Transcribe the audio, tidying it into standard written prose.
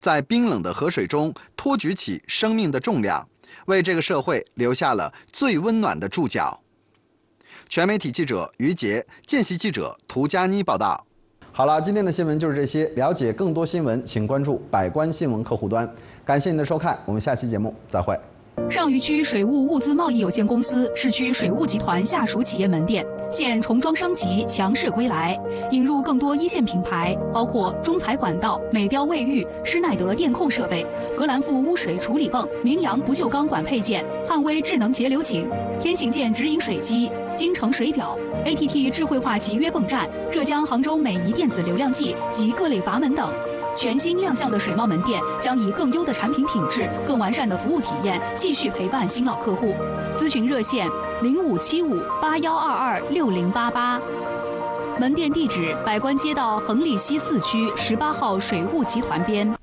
在冰冷的河水中托举起生命的重量，为这个社会留下了最温暖的注脚。全媒体记者于杰，见习记者涂佳妮报道。好了，今天的新闻就是这些。了解更多新闻，请关注百官新闻客户端。感谢您的收看，我们下期节目再会。 上虞区水务物资贸易有限公司市区水务集团下属企业门店现重装升级，强势归来，引入更多一线品牌，包括中材管道、美标卫浴、施耐德电控设备、格兰富污水处理泵、明阳不锈钢管配件、汉威智能节流井、天行健直饮水机、京城水表、ATT 智慧化集约泵站、浙江杭州美仪电子流量计及各类阀门等。全新亮相的水贸门店将以更优的产品品质、更完善的服务体验，继续陪伴新老客户。咨询热线057581226088。门店地址：百官街道恒利西4区18号水务集团边。